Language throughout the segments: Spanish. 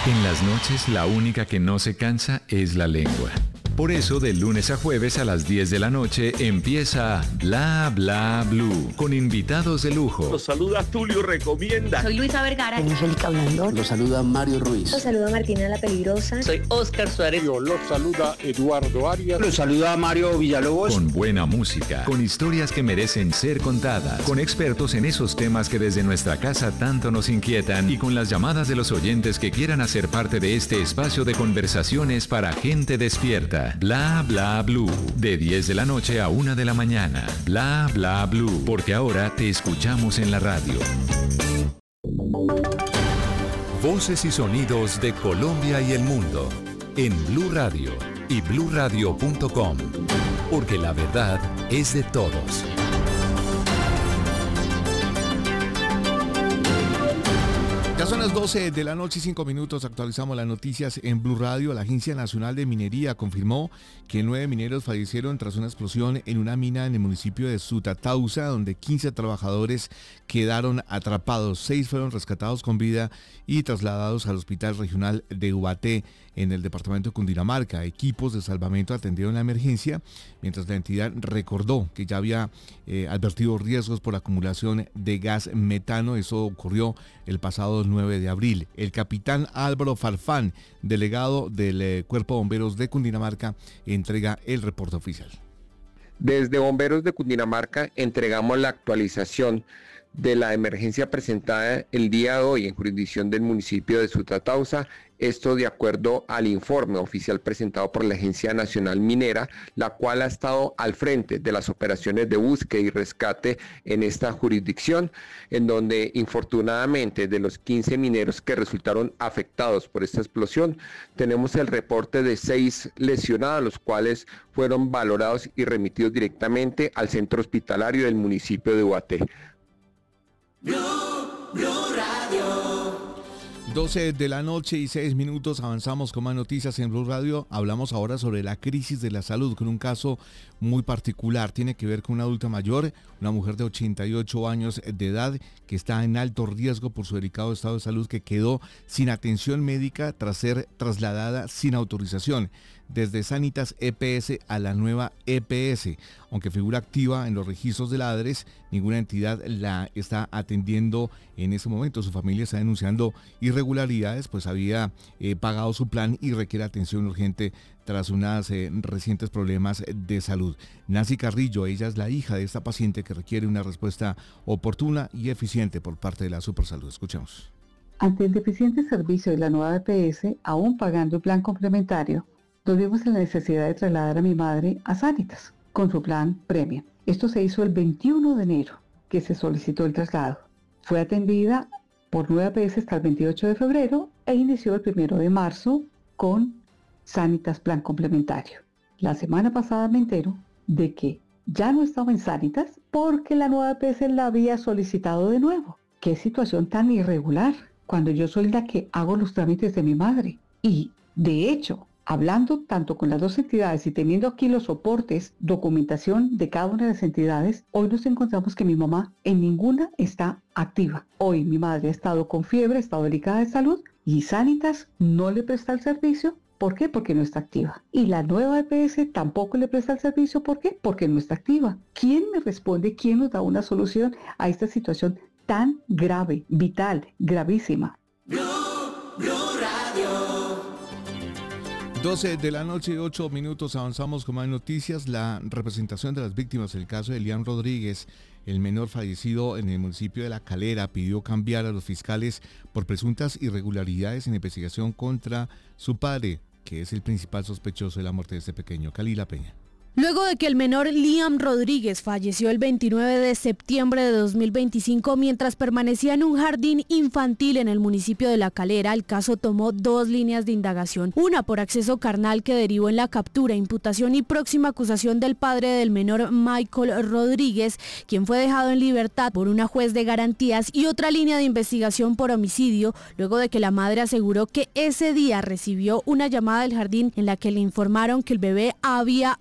En las noches, la única que no se cansa es la lengua. Por eso, de lunes a jueves a las 10 de la noche empieza Bla Bla Blue, con invitados de lujo. Los saluda Tulio Recomienda. Soy Luisa Vergara. Angélica Blandón. Los saluda Mario Ruiz. Los saluda Martina La Peligrosa. Soy Oscar Suárez. Los saluda Eduardo Arias. Los saluda Mario Villalobos. Con buena música, con historias que merecen ser contadas, con expertos en esos temas que desde nuestra casa tanto nos inquietan y con las llamadas de los oyentes que quieran hacer parte de este espacio de conversaciones para gente despierta. Bla Bla Blue, de 10 de la noche a 1 de la mañana. Bla Bla Blue, porque ahora te escuchamos en la radio. Voces y sonidos de Colombia y el mundo en Blue Radio y bluradio.com, porque la verdad es de todos. Ya son las 12 de la noche y 5 minutos, actualizamos las noticias en Blue Radio. La Agencia Nacional de Minería confirmó que 9 mineros fallecieron tras una explosión en una mina en el municipio de Sutatausa, donde 15 trabajadores quedaron atrapados. 6 fueron rescatados con vida y trasladados al Hospital Regional de Ubaté, en el departamento de Cundinamarca. Equipos de salvamento atendieron la emergencia, mientras la entidad recordó que ya había advertido riesgos por acumulación de gas metano. Eso ocurrió el pasado 9 de abril. El capitán Álvaro Farfán, delegado del Cuerpo de Bomberos de Cundinamarca, entrega el reporte oficial. Desde Bomberos de Cundinamarca entregamos la actualización de la emergencia presentada el día de hoy en jurisdicción del municipio de Sutatausa. Esto de acuerdo al informe oficial presentado por la Agencia Nacional Minera, la cual ha estado al frente de las operaciones de búsqueda y rescate en esta jurisdicción, en donde infortunadamente de los 15 mineros que resultaron afectados por esta explosión, tenemos el reporte de 6 lesionados, los cuales fueron valorados y remitidos directamente al centro hospitalario del municipio de Ubaté. Blue Radio. 12 de la noche y 6 minutos, avanzamos con más noticias en Blue Radio. Hablamos ahora sobre la crisis de la salud, con un caso muy particular. Tiene que ver con una adulta mayor, una mujer de 88 años de edad, que está en alto riesgo por su delicado estado de salud, que quedó sin atención médica tras ser trasladada sin autorización desde Sanitas EPS a la nueva EPS. Aunque figura activa en los registros de la ADRES, ninguna entidad la está atendiendo en ese momento. Su familia está denunciando irregularidades, pues había pagado su plan y requiere atención urgente tras unos recientes problemas de salud. Nancy Carrillo, ella es la hija de esta paciente que requiere una respuesta oportuna y eficiente por parte de la Supersalud. Escuchemos. Ante el deficiente servicio de la nueva EPS, aún pagando el plan complementario, nos vimos en la necesidad de trasladar a mi madre a Sanitas con su plan Premium. Esto se hizo el 21 de enero, que se solicitó el traslado. Fue atendida por nueva EPS hasta el 28 de febrero e inició el 1 de marzo con Sanitas plan complementario. La semana pasada me entero de que ya no estaba en Sanitas porque la nueva EPS la había solicitado de nuevo. Qué situación tan irregular, cuando yo soy la que hago los trámites de mi madre. Y, de hecho, hablando tanto con las dos entidades y teniendo aquí los soportes, documentación de cada una de las entidades, hoy nos encontramos que mi mamá en ninguna está activa. Hoy mi madre ha estado con fiebre, ha estado delicada de salud y Sanitas no le presta el servicio. ¿Por qué? Porque no está activa. Y la nueva EPS tampoco le presta el servicio. ¿Por qué? Porque no está activa. ¿Quién me responde? ¿Quién nos da una solución a esta situación tan grave, vital, gravísima? Blue Radio. 12 de la noche y 8 minutos, avanzamos con más noticias. La representación de las víctimas del caso de Elian Rodríguez, el menor fallecido en el municipio de La Calera, pidió cambiar a los fiscales por presuntas irregularidades en investigación contra su padre, que es el principal sospechoso de la muerte de este pequeño. Kalila Peña. Luego de que el menor Liam Rodríguez falleció el 29 de septiembre de 2025 mientras permanecía en un jardín infantil en el municipio de La Calera, el caso tomó 2 líneas de indagación. Una por acceso carnal, que derivó en la captura, imputación y próxima acusación del padre del menor, Michael Rodríguez, quien fue dejado en libertad por una juez de garantías, y otra línea de investigación por homicidio, luego de que la madre aseguró que ese día recibió una llamada del jardín en la que le informaron que el bebé había broncoaspirado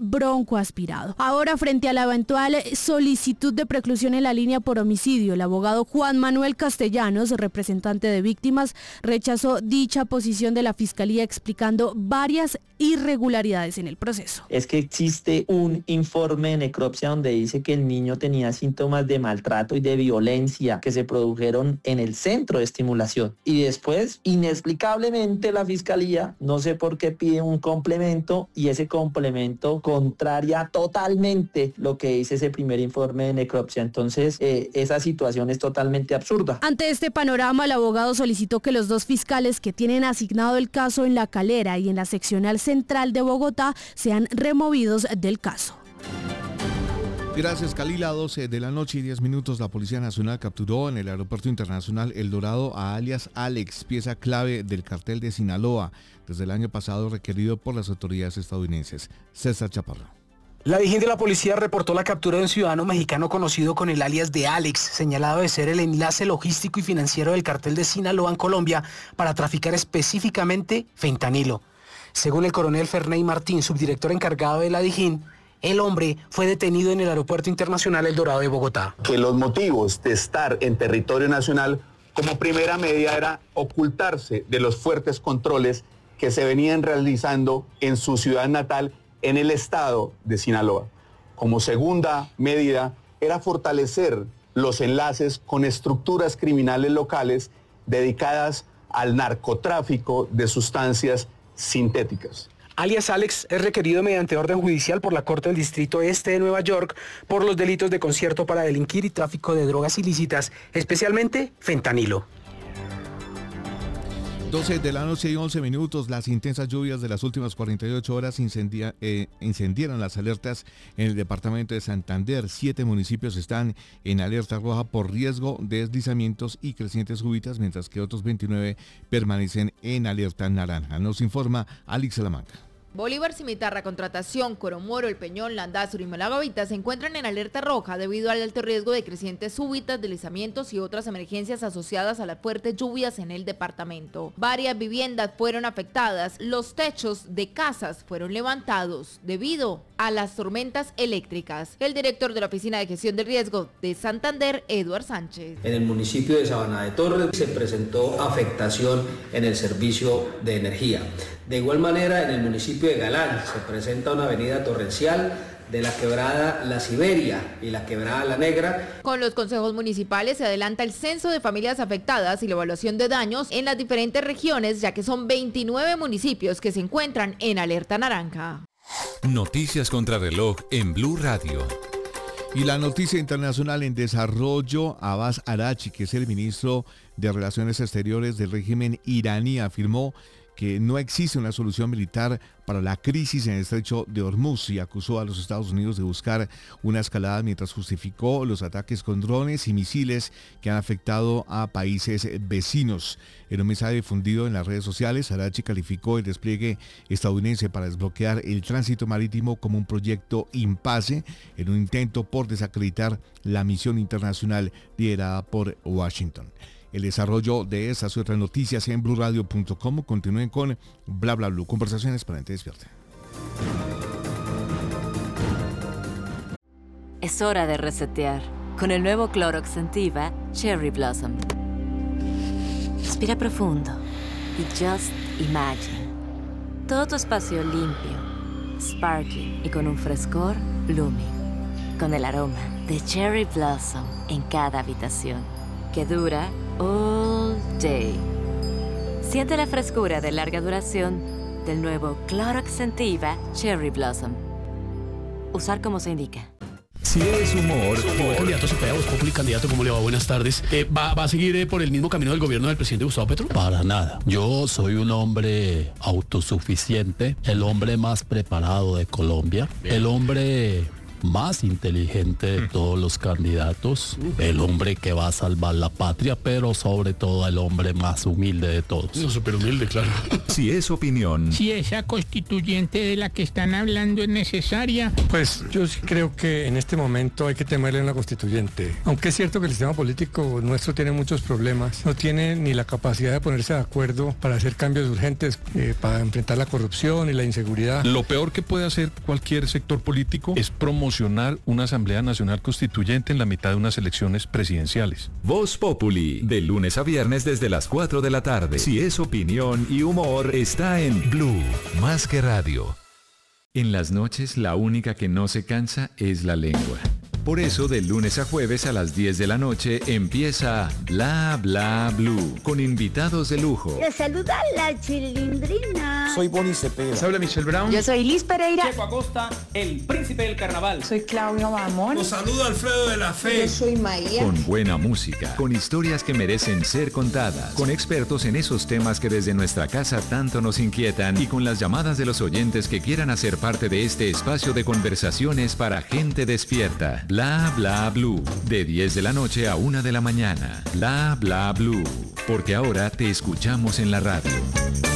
coaspirado. Ahora, frente a la eventual solicitud de preclusión en la línea por homicidio, el abogado Juan Manuel Castellanos, representante de víctimas, rechazó dicha posición de la Fiscalía, explicando varias irregularidades en el proceso. Es que existe un informe de necropsia donde dice que el niño tenía síntomas de maltrato y de violencia que se produjeron en el centro de estimulación. Y después, inexplicablemente, la Fiscalía, no sé por qué, pide un complemento, y ese complemento contraria totalmente lo que dice ese primer informe de necropsia. Entonces, esa situación es totalmente absurda. Ante este panorama, el abogado solicitó que los dos fiscales que tienen asignado el caso en La Calera y en la seccional central de Bogotá sean removidos del caso. Gracias, Kalila. 12 de la noche y 10 minutos. La Policía Nacional capturó en el Aeropuerto Internacional El Dorado a alias Alex, pieza clave del cartel de Sinaloa, desde el año pasado requerido por las autoridades estadounidenses. César Chaparro. La DIJÍN de la policía reportó la captura de un ciudadano mexicano conocido con el alias de Alex, señalado de ser el enlace logístico y financiero del cartel de Sinaloa en Colombia para traficar específicamente fentanilo. Según el coronel Ferney Martín, subdirector encargado de la DIJÍN, el hombre fue detenido en el Aeropuerto Internacional El Dorado de Bogotá. Que los motivos de estar en territorio nacional como primera medida era ocultarse de los fuertes controles que se venían realizando en su ciudad natal, en el estado de Sinaloa. Como segunda medida era fortalecer los enlaces con estructuras criminales locales dedicadas al narcotráfico de sustancias sintéticas. Alias Alex es requerido mediante orden judicial por la Corte del Distrito Este de Nueva York por los delitos de concierto para delinquir y tráfico de drogas ilícitas, especialmente fentanilo. 12 de la noche y 11 minutos. Las intensas lluvias de las últimas 48 horas incendiaron las alertas en el departamento de Santander. 7 municipios están en alerta roja por riesgo de deslizamientos y crecientes súbitas, mientras que otros 29 permanecen en alerta naranja. Nos informa Alex Salamanca. Bolívar, Cimitarra, Contratación, Coromoro, El Peñón, Landázuri y Malagavita se encuentran en alerta roja debido al alto riesgo de crecientes súbitas, deslizamientos y otras emergencias asociadas a las fuertes lluvias en el departamento. Varias viviendas fueron afectadas, los techos de casas fueron levantados debido a las tormentas eléctricas. El director de la Oficina de Gestión del Riesgo de Santander, Eduard Sánchez. En el municipio de Sabana de Torres se presentó afectación en el servicio de energía. De igual manera, en el municipio de Galán se presenta una avenida torrencial de la quebrada La Siberia y la quebrada La Negra. Con los consejos municipales se adelanta el censo de familias afectadas y la evaluación de daños en las diferentes regiones, ya que son 29 municipios que se encuentran en alerta naranja. Noticias contra reloj en Blue Radio. Y la noticia internacional en desarrollo: Abbas Araghchi, que es el ministro de Relaciones Exteriores del régimen iraní, afirmó que no existe una solución militar para la crisis en el estrecho de Hormuz y acusó a los Estados Unidos de buscar una escalada mientras justificó los ataques con drones y misiles que han afectado a países vecinos. En un mensaje difundido en las redes sociales, Araghchi calificó el despliegue estadounidense para desbloquear el tránsito marítimo como un proyecto impasse en un intento por desacreditar la misión internacional liderada por Washington. El desarrollo de estas y otras noticias en bluradio.com. Continúen con Bla Bla Blue. Conversaciones para gente despierta. Es hora de resetear con el nuevo Clorox Scentiva Cherry Blossom. Respira profundo y just imagine. Todo tu espacio limpio, sparkling y con un frescor blooming. Con el aroma de Cherry Blossom en cada habitación, que dura all day. Siente la frescura de larga duración del nuevo Clorox Scentiva Cherry Blossom. Usar como se indica. Si es humor. Candidato Cepeda, Voz Populi, candidato, ¿cómo le va? Buenas tardes. ¿Va a seguir por el mismo camino del gobierno del presidente Gustavo Petro? Para nada. Yo soy un hombre autosuficiente, el hombre más preparado de Colombia, el hombre más inteligente de todos los candidatos, el hombre que va a salvar la patria, pero sobre todo el hombre más humilde de todos. No, súper humilde, claro. Si es opinión, si esa constituyente de la que están hablando es necesaria. Pues yo sí creo que en este momento hay que temerle a una constituyente. Aunque es cierto que el sistema político nuestro tiene muchos problemas, no tiene ni la capacidad de ponerse de acuerdo para hacer cambios urgentes, para enfrentar la corrupción y la inseguridad. Lo peor que puede hacer cualquier sector político es promocionar una Asamblea Nacional Constituyente en la mitad de unas elecciones presidenciales. Voz Populi, de lunes a viernes desde las 4 de la tarde. Si es opinión y humor, está en Blue, más que radio. En las noches, la única que no se cansa es la lengua. Por eso, de lunes a jueves a las 10 de la noche empieza Bla Bla Blue, con invitados de lujo. Le saluda la Chilindrina. Soy Bonnie Cepeda. Se habla Michelle Brown. Yo soy Liz Pereira. Checo Acosta, el príncipe del carnaval. Soy Claudio Bamón. Los saluda Alfredo de la Fe. Yo soy María. Con buena música, con historias que merecen ser contadas, con expertos en esos temas que desde nuestra casa tanto nos inquietan y con las llamadas de los oyentes que quieran hacer parte de este espacio de conversaciones para gente despierta. Bla Bla Blue, de 10 de la noche a 1 de la mañana. Bla Bla Blue, porque ahora te escuchamos en la radio.